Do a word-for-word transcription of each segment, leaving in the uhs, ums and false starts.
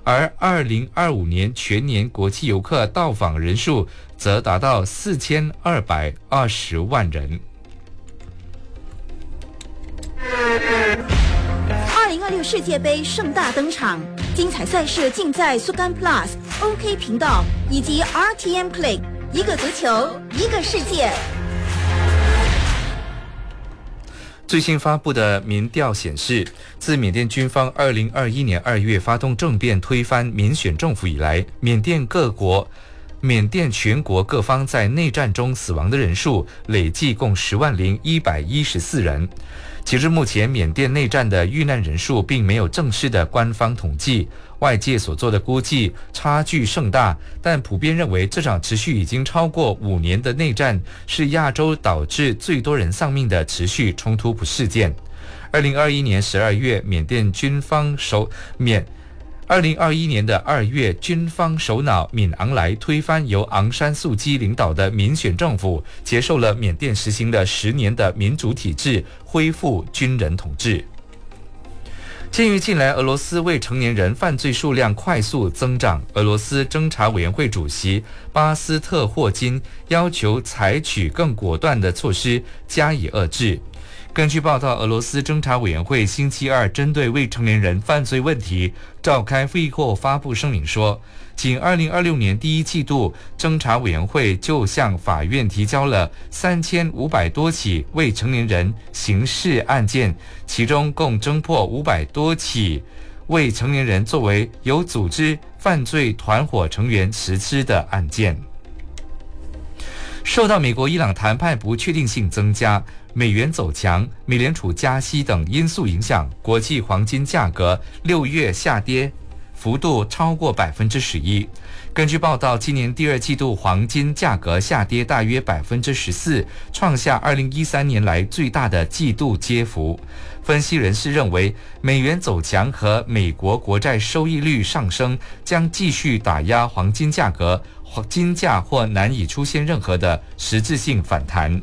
而二零二五年全年国际游客到访人数则达到四千二百二十万人。 二零二六世界杯盛大登场，精彩赛事尽在苏干 Plus、O K 频道以及 R T M Play， 一个足球，一个世界。 最新发布的民调显示，自缅甸军方二零二一年二月发动政变推翻民选政府以来，缅甸各国缅甸全国各方在内战中死亡的人数累计共十万零一百一十四人。截至目前，缅甸内战的遇难人数并没有正式的官方统计，外界所做的估计差距甚大，但普遍认为这场持续已经超过五年的内战是亚洲导致最多人丧命的持续冲突事件。二零二一年十二月，缅甸军方首缅二零二一年的二月，军方首脑敏昂莱推翻由昂山素姬领导的民选政府，接受了缅甸实行了十年的民主体制，恢复军人统治。鉴于近来俄罗斯未成年人犯罪数量快速增长，俄罗斯侦查委员会主席巴斯特霍金要求采取更果断的措施加以遏制。根据报道，俄罗斯侦查委员会星期二针对未成年人犯罪问题召开会议后发布声明说，仅二零二六年第一季度，侦查委员会就向法院提交了三千五百多起未成年人刑事案件，其中共侦破五百多起未成年人作为有组织犯罪团伙成员实施的案件。受到美国伊朗谈判不确定性增加、美元走强、美联储加息等因素影响，国际黄金价格六月下跌幅度超过百分之十一。根据报道，今年第二季度黄金价格下跌大约百分之十四，创下二零一三年来最大的季度跌幅。分析人士认为，美元走强和美国国债收益率上升将继续打压黄金价格，金价或难以出现任何的实质性反弹。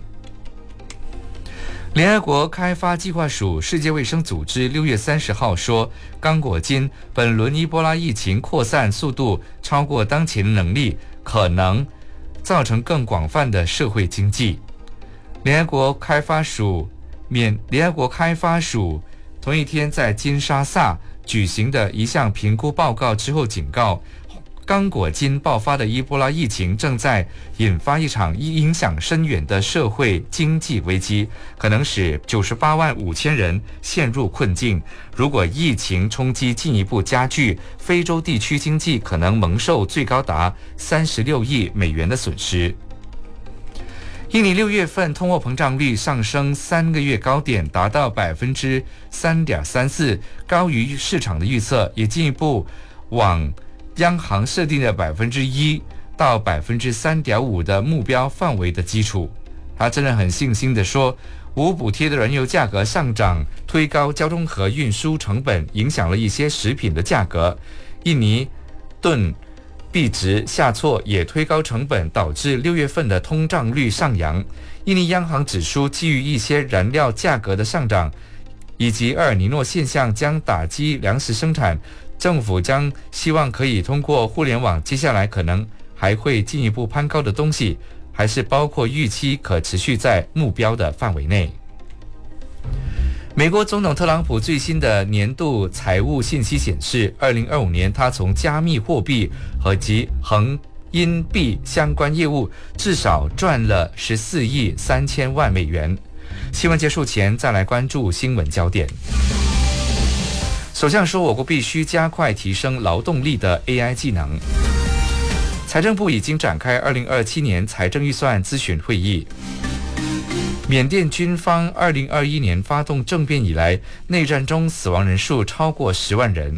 联合国开发计划署世界卫生组织六月三十号说，刚果金本轮伊波拉疫情扩散速度超过当前能力，可能造成更广泛的社会经济。联合国开发署缅联合国开发署同一天在金沙萨举行的一项评估报告之后警告，刚果金爆发的伊波拉疫情正在引发一场影响深远的社会经济危机，可能使九十八万五千人陷入困境。如果疫情冲击进一步加剧，非洲地区经济可能蒙受最高达三十六亿美元的损失。印尼六月份通货膨胀率上升三个月高点，达到百分之三点三四，高于市场的预测，也进一步往央行设定的百分之一到百分之三点五的目标范围的基础。他真的很信心地说，无补贴的燃油价格上涨，推高交通和运输成本，影响了一些食品的价格。印尼盾币值下挫也推高成本，导致六月份的通胀率上扬。印尼央行指出，基于一些燃料价格的上涨以及厄尔尼诺现象将打击粮食生产，政府将希望可以通过互联网，接下来可能还会进一步攀高的东西，还是包括预期可持续在目标的范围内。美国总统特朗普最新的年度财务信息显示，二零二五年他从加密货币和及恒因币相关业务至少赚了十四亿三千万美元。新闻结束前，再来关注新闻焦点。首相说，我国必须加快提升劳动力的 A I 技能。财政部已经展开二零二七年财政预算咨询会议。缅甸军方二零二一年发动政变以来，内战中死亡人数超过十万人。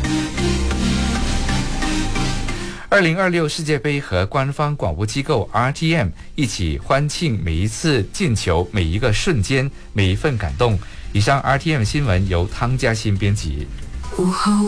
二零二六世界杯和官方广播机构 R T M 一起欢庆每一次进球、每一个瞬间、每一份感动。以上 R T M 新闻由汤嘉欣编辑。 午后